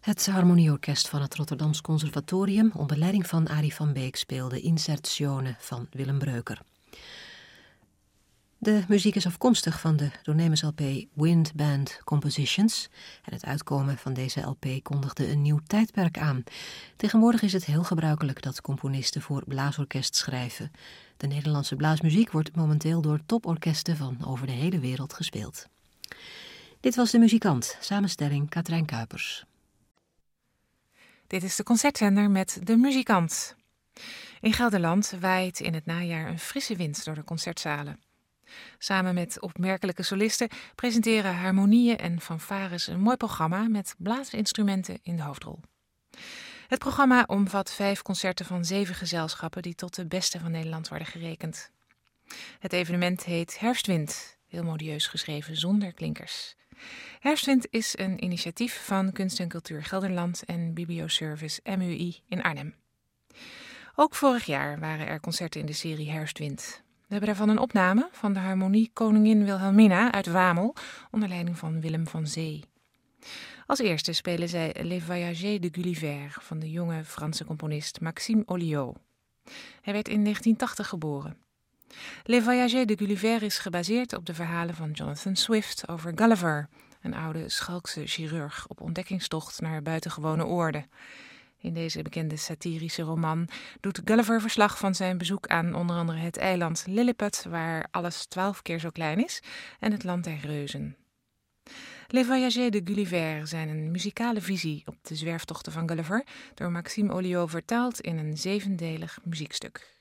Het harmonieorkest van het Rotterdams Conservatorium onder leiding van Arie van Beek speelde Insertione van Willem Breuker. De muziek is afkomstig van de Donemus LP Wind Band Compositions en het uitkomen van deze LP kondigde een nieuw tijdperk aan. Tegenwoordig is het heel gebruikelijk dat componisten voor blaasorkest schrijven. De Nederlandse blaasmuziek wordt momenteel door toporkesten van over de hele wereld gespeeld. Dit was De Muzikant, samenstelling Katrijn Kuipers. Dit is de concertzender met De Muzikant. In Gelderland waait in het najaar een frisse wind door de concertzalen. Samen met opmerkelijke solisten presenteren harmonieën en fanfares een mooi programma met blaasinstrumenten in de hoofdrol. Het programma omvat 5 concerten van 7 gezelschappen die tot de beste van Nederland worden gerekend. Het evenement heet Herfstwind, heel modieus geschreven zonder klinkers. Herfstwind is een initiatief van Kunst en Cultuur Gelderland en Biblioservice MUI in Arnhem. Ook vorig jaar waren er concerten in de serie Herfstwind. We hebben daarvan een opname van de harmonie Koningin Wilhelmina uit Wamel onder leiding van Willem van Zee. Als eerste spelen zij Les Voyagers de Gulliver van de jonge Franse componist Maxime Oliot. Hij werd in 1980 geboren. Les Voyagers de Gulliver is gebaseerd op de verhalen van Jonathan Swift over Gulliver, een oude schalkse chirurg op ontdekkingstocht naar buitengewone oorden. In deze bekende satirische roman doet Gulliver verslag van zijn bezoek aan onder andere het eiland Lilliput, waar alles 12 keer zo klein is, en het land der reuzen. Les Voyagers de Gulliver zijn een muzikale visie op de zwerftochten van Gulliver, door Maxime Oliot vertaald in een 7-delig muziekstuk.